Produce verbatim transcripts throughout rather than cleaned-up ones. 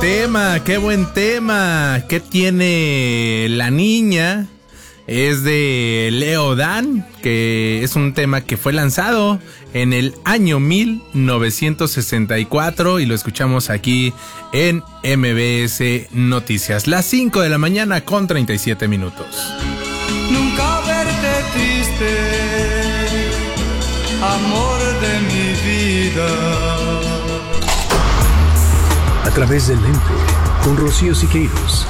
tema, qué buen tema. ¿Qué tiene la niña? Es de Leo Dan, que es un tema que fue lanzado en el año mil novecientos sesenta y cuatro y lo escuchamos aquí en M B S Noticias. Las cinco de la mañana con treinta y siete minutos. Nunca verte triste, amor de mi vida. A través del lente, con Rocío Siqueiros.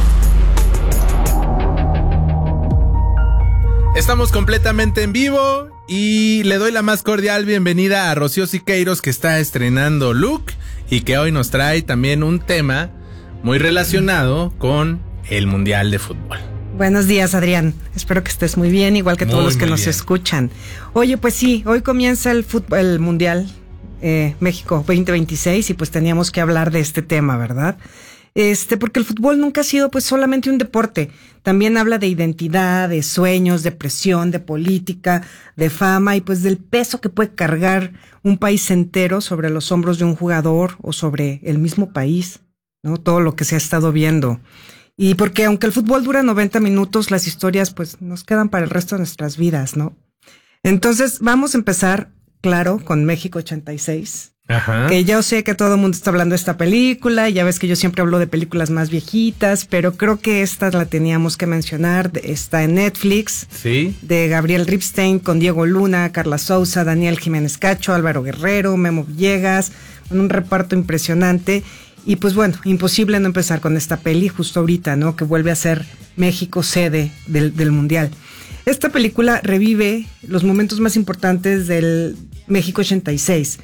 Estamos completamente en vivo y le doy la más cordial bienvenida a Rocío Siqueiros, que está estrenando look y que hoy nos trae también un tema muy relacionado con el Mundial de Fútbol. Buenos días, Adrián. Espero que estés muy bien, igual que todos muy, los que nos bien. escuchan. Oye, pues sí, hoy comienza el fútbol, el Mundial eh, México veinte veintiséis y pues teníamos que hablar de este tema, ¿verdad? Este, porque el fútbol nunca ha sido pues solamente un deporte. También habla de identidad, de sueños, de presión, de política, de fama y pues del peso que puede cargar un país entero sobre los hombros de un jugador o sobre el mismo país, ¿no? Todo lo que se ha estado viendo. Y porque aunque el fútbol dura noventa minutos, las historias pues nos quedan para el resto de nuestras vidas, ¿no? Entonces vamos a empezar, claro, con México ochenta y seis. Ajá. Que yo sé que todo el mundo está hablando de esta película, ya ves que yo siempre hablo de películas más viejitas, pero creo que esta la teníamos que mencionar, está en Netflix, sí, de Gabriel Ripstein con Diego Luna, Carla Souza, Daniel Jiménez Cacho, Álvaro Guerrero, Memo Villegas, con un reparto impresionante. Y pues bueno, imposible no empezar con esta peli justo ahorita, ¿no? Que vuelve a ser México sede del, del Mundial. Esta película revive los momentos más importantes del México ochenta y seis.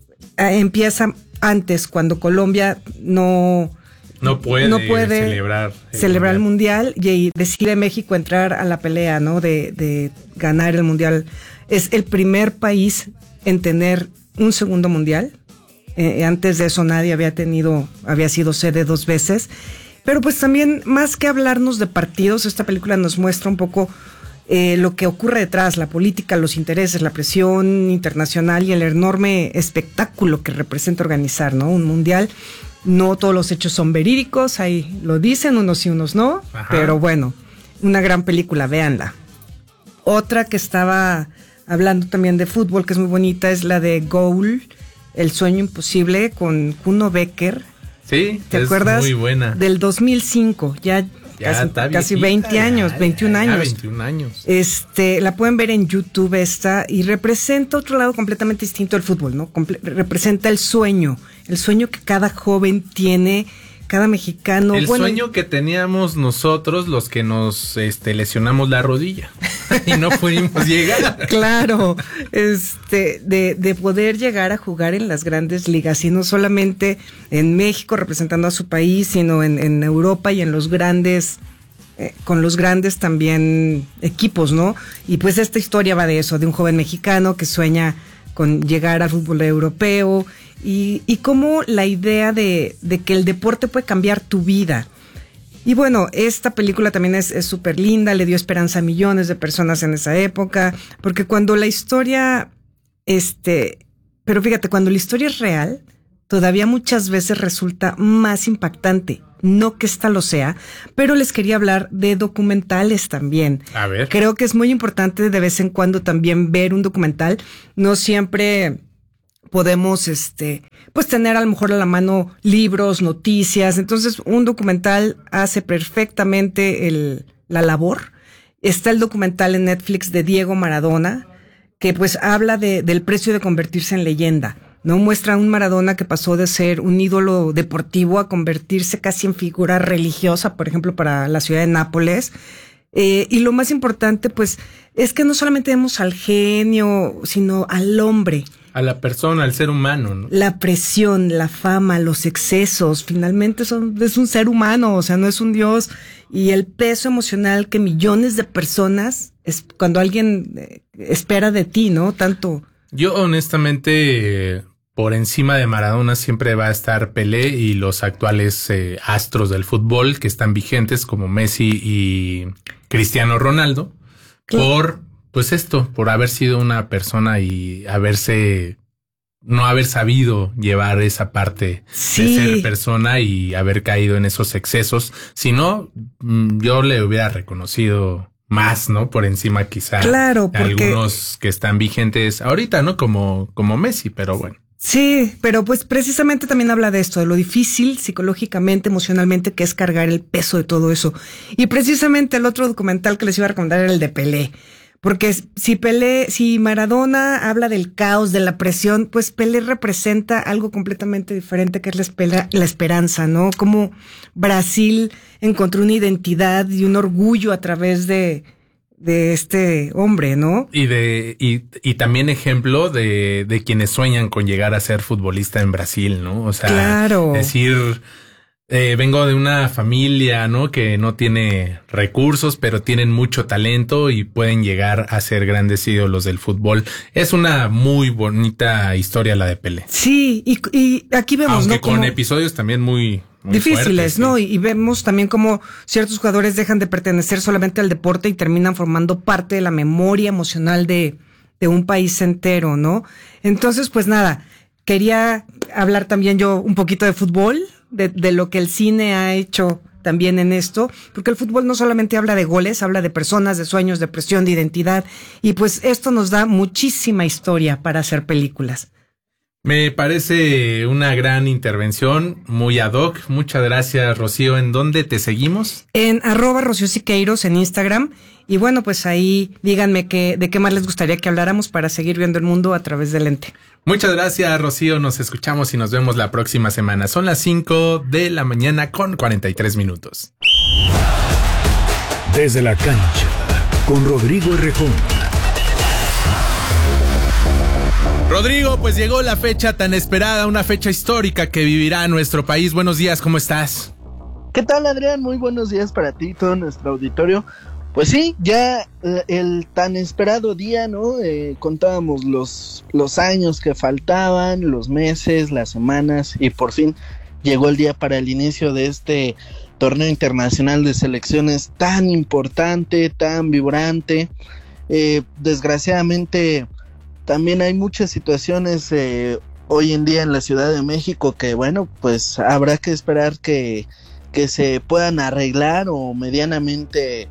Empieza antes, cuando Colombia no, no puede, no puede celebrar, el, celebrar mundial. el Mundial y decide México entrar a la pelea, ¿no? De, de ganar el Mundial. Es el primer país en tener un segundo Mundial. Eh, antes de eso nadie había tenido, había sido sede dos veces. Pero pues también, más que hablarnos de partidos, esta película nos muestra un poco Eh, lo que ocurre detrás, la política, los intereses, la presión internacional y el enorme espectáculo que representa organizar, ¿no? Un mundial. No todos los hechos son verídicos, ahí lo dicen, unos sí, unos no. Ajá. Pero bueno, una gran película, véanla. Otra que estaba hablando también de fútbol, que es muy bonita, es la de Goal, El sueño imposible, con Kuno Becker. Sí, ¿te es acuerdas? Muy buena. Del dos mil cinco, ya... Ya casi, está casi viejita, veinte años, ya, veintiún ya, años. veintiún años. Este, la pueden ver en YouTube esta y representa otro lado completamente distinto del fútbol, ¿no? Comple- representa el sueño, el sueño que cada joven tiene, cada mexicano. El bueno, sueño que teníamos nosotros, los que nos este, lesionamos la rodilla y no pudimos llegar. Claro, este, de, de poder llegar a jugar en las grandes ligas y no solamente en México representando a su país, sino en, en Europa y en los grandes, eh, con los grandes también equipos, ¿no? Y pues esta historia va de eso, de un joven mexicano que sueña con llegar al fútbol europeo y, y cómo la idea de, de que el deporte puede cambiar tu vida. Y bueno, esta película también es súper linda, le dio esperanza a millones de personas en esa época, porque cuando la historia, este, pero fíjate, cuando la historia es real, todavía muchas veces resulta más impactante. No que esta lo sea, pero les quería hablar de documentales también. A ver. Creo que es muy importante de vez en cuando también ver un documental. No siempre podemos, este, pues tener a lo mejor a la mano libros, noticias. Entonces, un documental hace perfectamente el, la labor. Está el documental en Netflix de Diego Maradona, que pues habla de, del precio de convertirse en leyenda. ¿No? Muestra a un Maradona que pasó de ser un ídolo deportivo a convertirse casi en figura religiosa, por ejemplo, para la ciudad de Nápoles. Eh, y lo más importante, pues, es que no solamente vemos al genio, sino al hombre. A la persona, al ser humano, ¿no? La presión, la fama, los excesos, finalmente son, es un ser humano, o sea, no es un dios. Y el peso emocional que millones de personas, es cuando alguien eh, espera de ti, ¿no? Tanto. Yo, honestamente... Eh... Por encima de Maradona siempre va a estar Pelé y los actuales eh, astros del fútbol que están vigentes como Messi y Cristiano Ronaldo. ¿Qué? Por, pues esto, por haber sido una persona y haberse no haber sabido llevar esa parte sí. de ser persona y haber caído en esos excesos. Si no, yo le hubiera reconocido más, ¿no? Por encima quizá claro, de porque... algunos que están vigentes ahorita, ¿no? Como, como Messi, pero bueno. Sí, pero pues precisamente también habla de esto, de lo difícil psicológicamente, emocionalmente, que es cargar el peso de todo eso. Y precisamente el otro documental que les iba a recomendar era el de Pelé. Porque si Pelé, si Maradona habla del caos, de la presión, pues Pelé representa algo completamente diferente, que es la, espera, la esperanza, ¿no? Como Brasil encontró una identidad y un orgullo a través de, de este hombre, ¿no? Y de y, y también ejemplo de, de quienes sueñan con llegar a ser futbolista en Brasil, ¿no? O sea, claro. decir... Eh, vengo de una familia, ¿no? Que no tiene recursos, pero tienen mucho talento y pueden llegar a ser grandes ídolos del fútbol. Es una muy bonita historia la de Pelé. Sí, y, y aquí vemos, aunque ¿no? con como episodios también muy, muy difíciles, fuertes, ¿no? sí. Y, y vemos también cómo ciertos jugadores dejan de pertenecer solamente al deporte y terminan formando parte de la memoria emocional de, de un país entero, ¿no? Entonces, pues nada, quería hablar también yo un poquito de fútbol. De, de lo que el cine ha hecho también en esto, porque el fútbol no solamente habla de goles, habla de personas, de sueños, de presión, de identidad, y pues esto nos da muchísima historia para hacer películas. Me parece una gran intervención, muy ad hoc. Muchas gracias, Rocío. ¿En dónde te seguimos? En arroba Rocío Siqueiros en Instagram. Y bueno, pues ahí díganme qué, de qué más les gustaría que habláramos para seguir viendo el mundo a través del lente. Muchas gracias, Rocío. Nos escuchamos y nos vemos la próxima semana. Son las cinco de la mañana con cuarenta y tres minutos. Desde la cancha, con Rodrigo Errejón. Rodrigo, pues llegó la fecha tan esperada, una fecha histórica que vivirá nuestro país. Buenos días, ¿cómo estás? ¿Qué tal, Adrián? Muy buenos días para ti y todo nuestro auditorio. Pues sí, ya eh, el tan esperado día, ¿no? Eh, contábamos los, los años que faltaban, los meses, las semanas, y por fin llegó el día para el inicio de este torneo internacional de selecciones tan importante, tan vibrante. Eh, desgraciadamente también hay muchas situaciones eh, hoy en día en la Ciudad de México que, bueno, pues habrá que esperar que, que se puedan arreglar o medianamente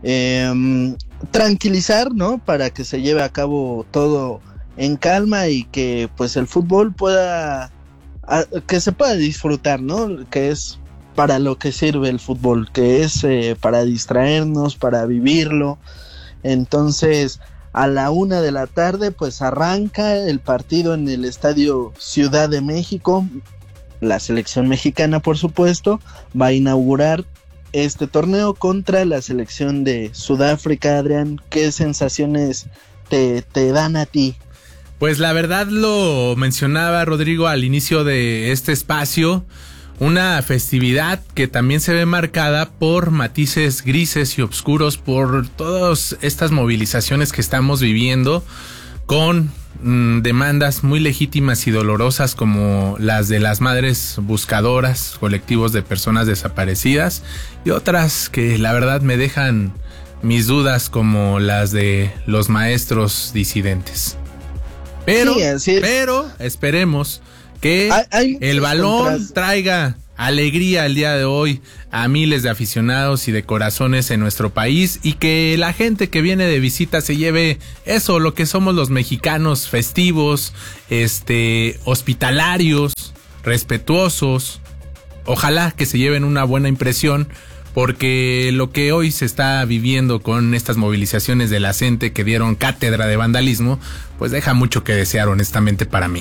eh, tranquilizar, ¿no? Para que se lleve a cabo todo en calma y que pues el fútbol pueda, a, que se pueda disfrutar, ¿no? Que es para lo que sirve el fútbol, que es eh, para distraernos, para vivirlo. Entonces, a la una de la tarde, pues arranca el partido en el Estadio Ciudad de México. La selección mexicana, por supuesto, va a inaugurar este torneo contra la selección de Sudáfrica. Adrián, ¿qué sensaciones te, te dan a ti? Pues la verdad lo mencionaba Rodrigo al inicio de este espacio, una festividad que también se ve marcada por matices grises y oscuros por todas estas movilizaciones que estamos viviendo con mmm, demandas muy legítimas y dolorosas como las de las madres buscadoras, colectivos de personas desaparecidas y otras que la verdad me dejan mis dudas como las de los maestros disidentes. Pero, sí, así es. pero esperemos que hay, hay el balón contras. traiga alegría el día de hoy a miles de aficionados y de corazones en nuestro país y que la gente que viene de visita se lleve eso, lo que somos los mexicanos, festivos, este, hospitalarios, respetuosos. Ojalá que se lleven una buena impresión, porque lo que hoy se está viviendo con estas movilizaciones de la gente que dieron cátedra de vandalismo, pues deja mucho que desear honestamente para mí.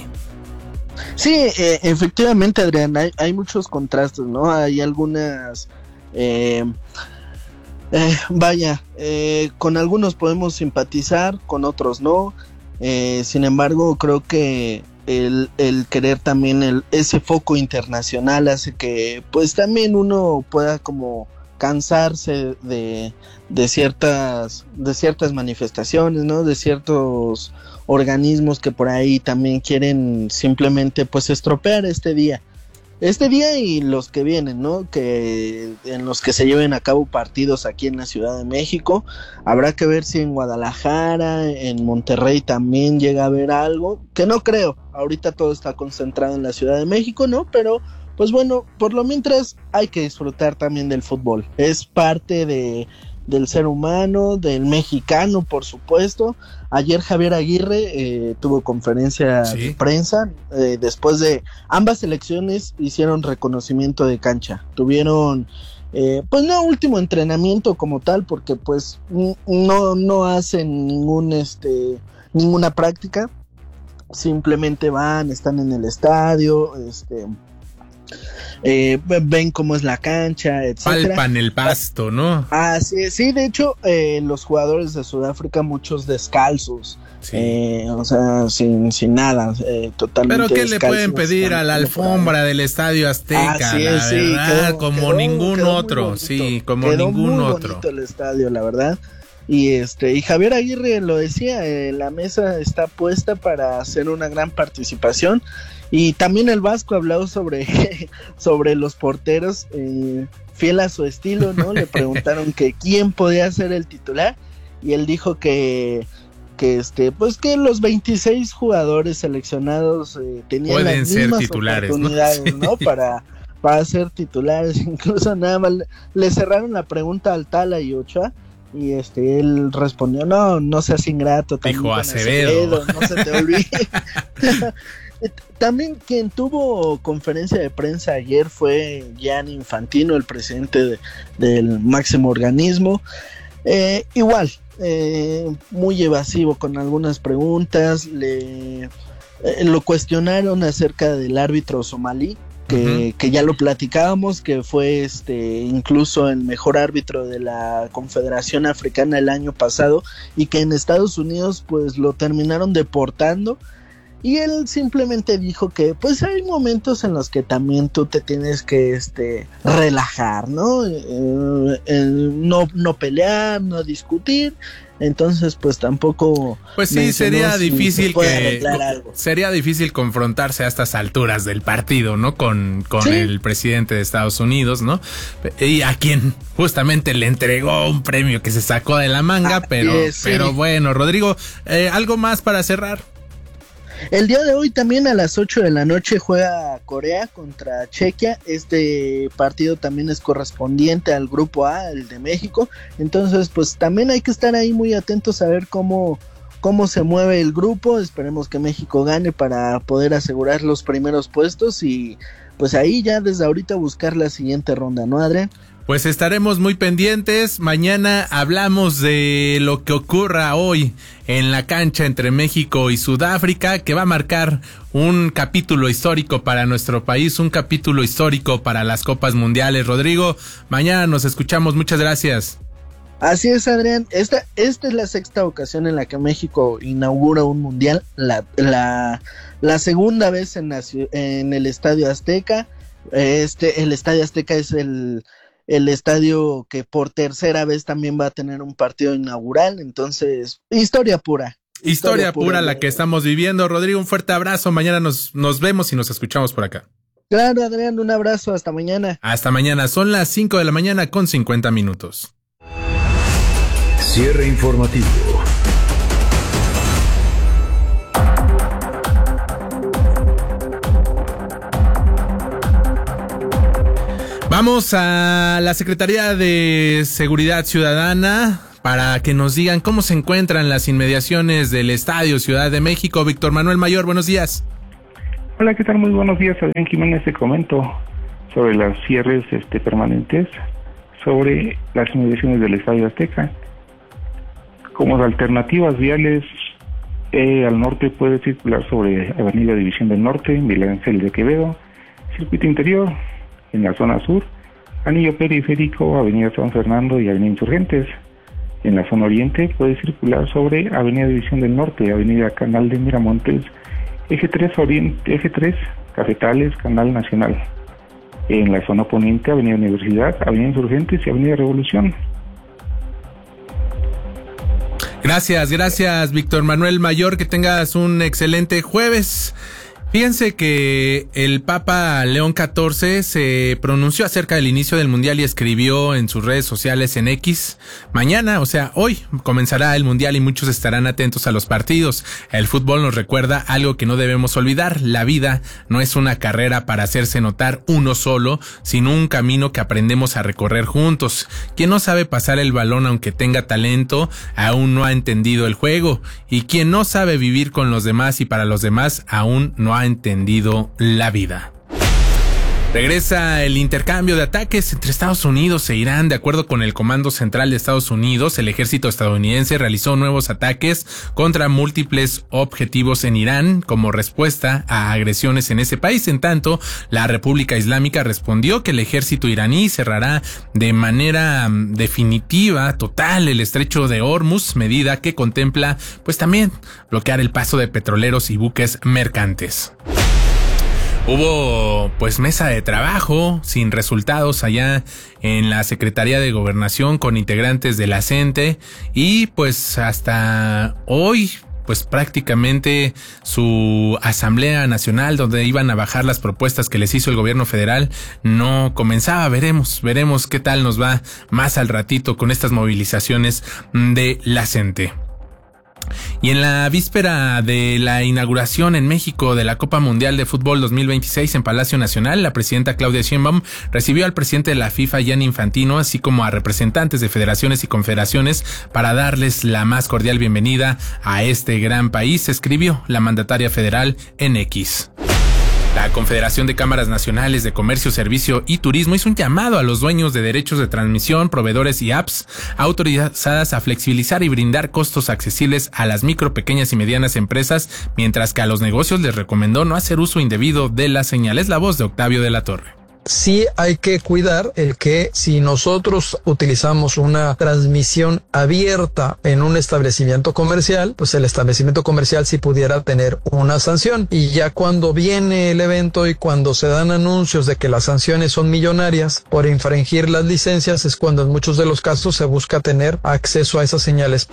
Sí, eh, efectivamente, Adrián, hay, hay muchos contrastes, ¿no? Hay algunas, eh, eh, vaya, eh, con algunos podemos simpatizar, con otros no. Eh, sin embargo, creo que el, el querer también el, ese foco internacional hace que, pues, también uno pueda como cansarse de, de ciertas, de ciertas manifestaciones, ¿no? De ciertos organismos que por ahí también quieren simplemente pues estropear este día. este día y los que vienen, ¿no? Que en los que se lleven a cabo partidos aquí en la Ciudad de México. Habrá que ver si en Guadalajara, en Monterrey también llega a haber algo, que no creo. Ahorita todo está concentrado en la Ciudad de México, ¿no? Pero pues bueno, por lo mientras hay que disfrutar también del fútbol. Es parte de del ser humano, del mexicano, por supuesto. Ayer Javier Aguirre eh, tuvo conferencia ¿Sí? de prensa, eh, después de ambas selecciones hicieron reconocimiento de cancha, tuvieron, eh, pues no último entrenamiento como tal, porque pues no, no hacen ningún, este, ninguna práctica, simplemente van, están en el estadio, este... Eh, ven cómo es la cancha, etcétera. Palpan el pasto, ¿no? Ah, sí, sí, de hecho, eh, los jugadores de Sudáfrica, muchos descalzos, sí. eh, o sea, sin, sin nada, eh, totalmente. Pero ¿qué le pueden pedir a la alfombra del Estadio Azteca? Ah, sí, la sí, verdad, quedó, como quedó, ningún quedó otro, bonito, sí, como quedó ningún muy otro. Bonito el estadio, la verdad. Y este, y Javier Aguirre lo decía, eh, la mesa está puesta para hacer una gran participación. Y también el Vasco ha hablado sobre, sobre los porteros, eh, fiel a su estilo, ¿no? Le preguntaron que quién podía ser el titular y él dijo que, que este, pues que los veintiséis jugadores seleccionados eh, tenían Pueden las mismas ser titulares, oportunidades, ¿no? ¿no? Para, para ser titulares, incluso nada más le, le cerraron la pregunta al Tala y Ochoa. Y este él respondió, no, no seas ingrato. Dijo Acevedo. Acevedo, no se te olvide. También quien tuvo conferencia de prensa ayer fue Gianni Infantino, el presidente de, del máximo organismo. Eh, igual, eh, muy evasivo con algunas preguntas. Le eh, lo cuestionaron acerca del árbitro somalí. Que, uh-huh. que ya lo platicábamos, que fue este incluso el mejor árbitro de la Confederación Africana el año pasado y que en Estados Unidos pues lo terminaron deportando y él simplemente dijo que pues hay momentos en los que también tú te tienes que este relajar, ¿no? Eh, eh, no, no pelear, no discutir. Entonces pues tampoco pues sí sería difícil si que sería difícil confrontarse a estas alturas del partido, ¿no? Con, con ¿Sí? el presidente de Estados Unidos, ¿no? Y a quien justamente le entregó un premio que se sacó de la manga, ah, pero, eh, sí. pero bueno, Rodrigo, eh, algo más para cerrar. El día de hoy también a las ocho de la noche juega Corea contra Chequia. Este partido también es correspondiente al grupo A, el de México. Entonces pues también hay que estar ahí muy atentos a ver cómo, cómo se mueve el grupo. Esperemos que México gane para poder asegurar los primeros puestos y pues ahí ya desde ahorita buscar la siguiente ronda, ¿no, Adrián? Pues estaremos muy pendientes. Mañana hablamos de lo que ocurra hoy en la cancha entre México y Sudáfrica, que va a marcar un capítulo histórico para nuestro país, un capítulo histórico para las Copas Mundiales. Rodrigo, mañana nos escuchamos. Muchas gracias. Así es, Adrián. Esta, esta es la sexta ocasión en la que México inaugura un mundial, la, la, la segunda vez en, la, en el Estadio Azteca. Este, el Estadio Azteca es el el estadio que por tercera vez también va a tener un partido inaugural, entonces, historia pura. Historia, historia pura, pura la que estamos viviendo. Rodrigo, un fuerte abrazo, mañana nos, nos vemos y nos escuchamos por acá. Claro, Adrián, un abrazo, hasta mañana. Hasta mañana, son las cinco de la mañana con cincuenta minutos. Cierre informativo. Vamos a la Secretaría de Seguridad Ciudadana para que nos digan cómo se encuentran las inmediaciones del Estadio Ciudad de México. Víctor Manuel Mayor, buenos días. Hola, ¿qué tal? Muy buenos días, Adrián Jiménez. Te comento sobre los cierres este, permanentes sobre las inmediaciones del Estadio Azteca. Como alternativas viales, eh, al norte puede circular sobre Avenida División del Norte, Miguel Ángel de Quevedo, Circuito Interior. En la zona sur, Anillo Periférico, Avenida San Fernando y Avenida Insurgentes. En la zona oriente puede circular sobre Avenida División del Norte, Avenida Canal de Miramontes, Eje tres Oriente, Eje tres Cafetales, Canal Nacional. En la zona poniente, Avenida Universidad, Avenida Insurgentes y Avenida Revolución. Gracias, gracias Víctor Manuel Mayor, que tengas un excelente jueves. Fíjense que el Papa León catorce se pronunció acerca del inicio del Mundial y escribió en sus redes sociales en X: mañana, o sea, hoy, comenzará el Mundial y muchos estarán atentos a los partidos. El fútbol nos recuerda algo que no debemos olvidar: la vida no es una carrera para hacerse notar uno solo, sino un camino que aprendemos a recorrer juntos. Quien no sabe pasar el balón aunque tenga talento, aún no ha entendido el juego, y quien no sabe vivir con los demás y para los demás, aún no ha entendido la vida. Regresa el intercambio de ataques entre Estados Unidos e Irán. De acuerdo con el Comando Central de Estados Unidos, el ejército estadounidense realizó nuevos ataques contra múltiples objetivos en Irán como respuesta a agresiones en ese país. En tanto, la República Islámica respondió que el ejército iraní cerrará de manera definitiva, total, el estrecho de Hormuz, medida que contempla, pues también, bloquear el paso de petroleros y buques mercantes. Hubo pues mesa de trabajo sin resultados allá en la Secretaría de Gobernación con integrantes de la CENTE y pues hasta hoy pues prácticamente su Asamblea Nacional donde iban a bajar las propuestas que les hizo el gobierno federal no comenzaba. Veremos, veremos qué tal nos va más al ratito con estas movilizaciones de la CENTE. Y en la víspera de la inauguración en México de la Copa Mundial de Fútbol dos mil veintiséis en Palacio Nacional, la presidenta Claudia Sheinbaum recibió al presidente de la FIFA, Gianni Infantino, así como a representantes de federaciones y confederaciones para darles la más cordial bienvenida a este gran país, escribió la mandataria federal en X. La Confederación de Cámaras Nacionales de Comercio, Servicio y Turismo hizo un llamado a los dueños de derechos de transmisión, proveedores y apps autorizadas a flexibilizar y brindar costos accesibles a las micro, pequeñas y medianas empresas, mientras que a los negocios les recomendó no hacer uso indebido de la señal. Es la voz de Octavio de la Torre. Sí hay que cuidar el que si nosotros utilizamos una transmisión abierta en un establecimiento comercial, pues el establecimiento comercial sí pudiera tener una sanción. Y ya cuando viene el evento y cuando se dan anuncios de que las sanciones son millonarias por infringir las licencias, es cuando en muchos de los casos se busca tener acceso a esas señales.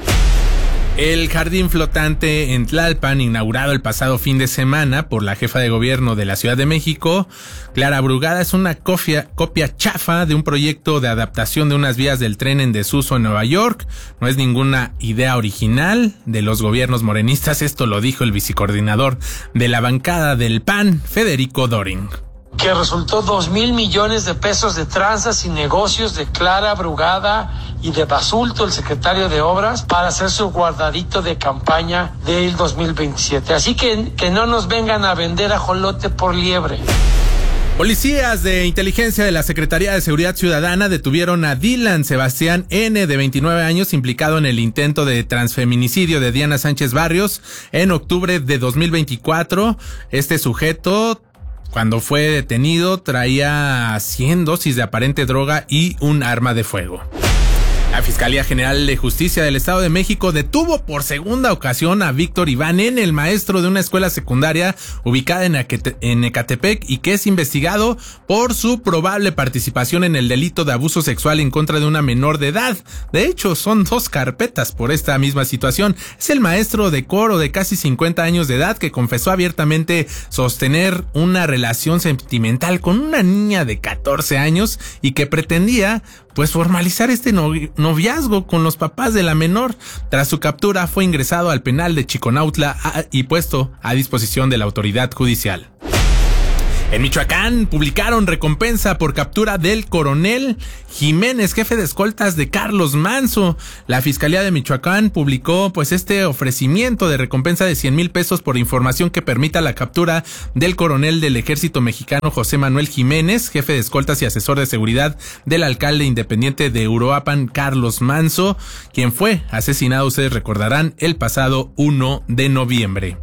El jardín flotante en Tlalpan, inaugurado el pasado fin de semana por la jefa de gobierno de la Ciudad de México, Clara Brugada, es una copia, copia chafa de un proyecto de adaptación de unas vías del tren en desuso en Nueva York. No es ninguna idea original de los gobiernos morenistas, esto lo dijo el vicecoordinador de la bancada del P A N, Federico Doring. Que resultó dos mil millones de pesos de tranzas y negocios de Clara Brugada y de Basulto, el secretario de Obras, para hacer su guardadito de campaña del dos mil veintisiete. Así que que no nos vengan a vender ajolote por liebre. Policías de inteligencia de la Secretaría de Seguridad Ciudadana detuvieron a Dylan Sebastián N., de veintinueve años, implicado en el intento de transfeminicidio de Diana Sánchez Barrios en octubre de dos mil veinticuatro. Este sujeto, cuando fue detenido, traía cien dosis de aparente droga y un arma de fuego. La Fiscalía General de Justicia del Estado de México detuvo por segunda ocasión a Víctor Iván N., el maestro de una escuela secundaria ubicada en, Aque- en Ecatepec y que es investigado por su probable participación en el delito de abuso sexual en contra de una menor de edad. De hecho, son dos carpetas por esta misma situación. Es el maestro de coro de casi cincuenta años de edad que confesó abiertamente sostener una relación sentimental con una niña de catorce años y que pretendía pues formalizar este noviazgo con los papás de la menor. Tras su captura fue ingresado al penal de Chiconautla y puesto a disposición de la autoridad judicial. En Michoacán publicaron recompensa por captura del coronel Jiménez, jefe de escoltas de Carlos Manso. La Fiscalía de Michoacán publicó pues este ofrecimiento de recompensa de cien mil pesos por información que permita la captura del coronel del ejército mexicano José Manuel Jiménez, jefe de escoltas y asesor de seguridad del alcalde independiente de Uruapan, Carlos Manso, quien fue asesinado, ustedes recordarán, el pasado uno de noviembre.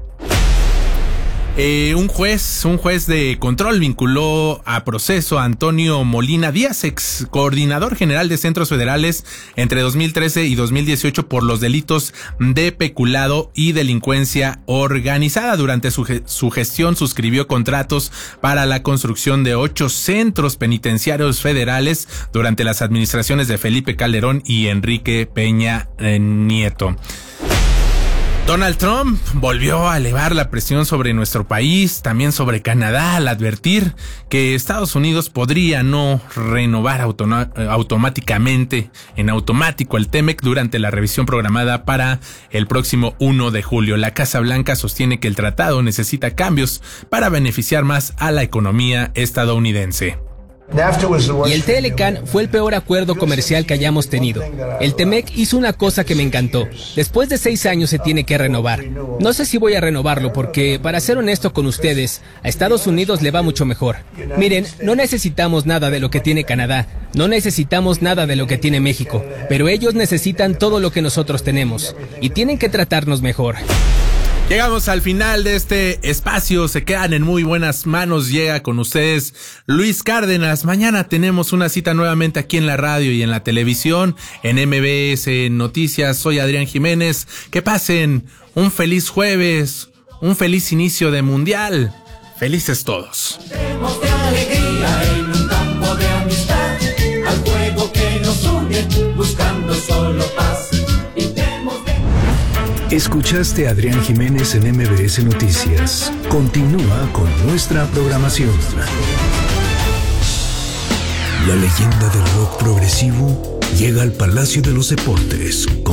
Eh, un juez, un juez de control vinculó a proceso a Antonio Molina Díaz, ex coordinador general de centros federales entre dos mil trece y dos mil dieciocho por los delitos de peculado y delincuencia organizada. Durante su, su gestión suscribió contratos para la construcción de ocho centros penitenciarios federales durante las administraciones de Felipe Calderón y Enrique Peña Nieto. Donald Trump volvió a elevar la presión sobre nuestro país, también sobre Canadá, al advertir que Estados Unidos podría no renovar automa- automáticamente, en automático, el TEMEC durante la revisión programada para el próximo primero de julio. La Casa Blanca sostiene que el tratado necesita cambios para beneficiar más a la economía estadounidense. Y el T L C A N fue el peor acuerdo comercial que hayamos tenido. El TEMEC hizo una cosa que me encantó. Después de seis años se tiene que renovar. No sé si voy a renovarlo porque, para ser honesto con ustedes, a Estados Unidos le va mucho mejor. Miren, no necesitamos nada de lo que tiene Canadá, no necesitamos nada de lo que tiene México, pero ellos necesitan todo lo que nosotros tenemos y tienen que tratarnos mejor. Llegamos al final de este espacio, se quedan en muy buenas manos, llega con ustedes Luis Cárdenas. Mañana tenemos una cita nuevamente aquí en la radio y en la televisión, en M B S Noticias. Soy Adrián Jiménez, que pasen un feliz jueves, un feliz inicio de mundial, felices todos. De alegría en un campo de amistad, al juego que nos une, buscando solo paz. Escuchaste a Adrián Jiménez en M B S Noticias. Continúa con nuestra programación. La leyenda del rock progresivo llega al Palacio de los Deportes.